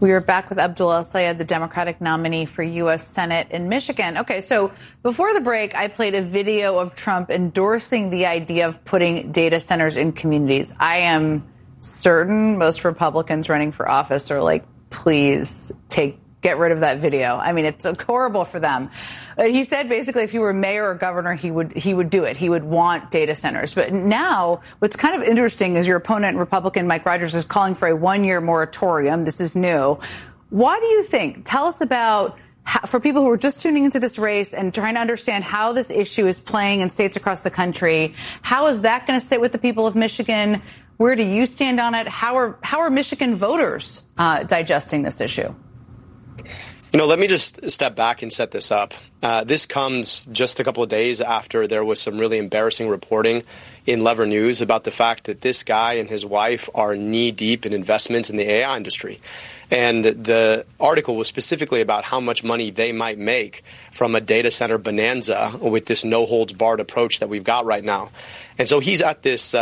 We are back with Abdul El-Sayed, the Democratic nominee for U.S. Senate in Michigan. Okay, so before the break, I played a video of Trump endorsing the idea of putting data centers in communities. I am certain most Republicans running for office are like, please get rid of that video. I mean, it's horrible for them. He said basically if he were mayor or governor, he would do it. He would want data centers. But now what's kind of interesting is your opponent, Republican Mike Rogers, is calling for a 1-year moratorium. This is new. Why do you think? Tell us about, for people who are just tuning into this race and trying to understand how this issue is playing in states across the country, how is that going to sit with the people of Michigan? Where do you stand on it? How are Michigan voters digesting this issue? Let me just step back and set this up. This comes just a couple of days after there was some really embarrassing reporting in Lever News about the fact that this guy and his wife are knee-deep in investments in the AI industry. And the article was specifically about how much money they might make from a data center bonanza with this no-holds-barred approach that we've got right now. And so he's at this